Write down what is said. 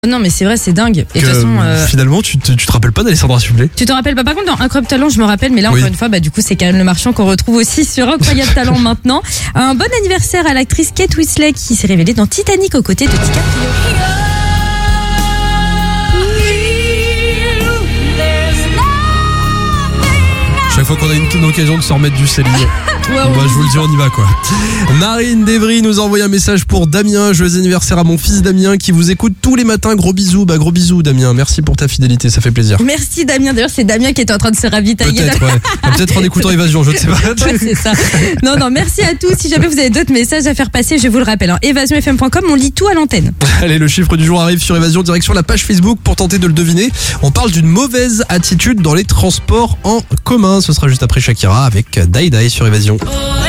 Non mais c'est vrai, c'est dingue. Et de toute façon, finalement, tu te rappelles pas d'Alessandra Sublet? tu te rappelles pas? Par contre, dans Incroyable Talent, je me rappelle, mais là, encore une fois, du coup, c'est Karine Le Marchand qu'on retrouve aussi sur Incroyable Talent maintenant. Un bon anniversaire à l'actrice Kate Winslet qui s'est révélée dans Titanic aux côtés de DiCaprio. Chaque fois qu'on a une occasion de se remettre du Céline, je vous le dis, on y va quoi. Marine Devry nous a envoyé un message pour Damien. Joyeux anniversaire à mon fils Damien qui vous écoute tous les matins. Gros bisous. Gros bisous Damien. Merci pour ta fidélité, ça fait plaisir. Merci Damien. D'ailleurs, c'est Damien qui est en train de se ravitailler. Peut-être en écoutant Évasion, je ne sais pas. Ouais, c'est ça. Non, merci à tous. Si jamais vous avez d'autres messages à faire passer, je vous le rappelle. EvasionFM.com, on lit tout à l'antenne. Allez, le chiffre du jour arrive sur Évasion, direction la page Facebook pour tenter de le deviner. On parle d'une mauvaise attitude dans les transports en commun. Ce sera juste après Shakira avec Die Die sur Évasion.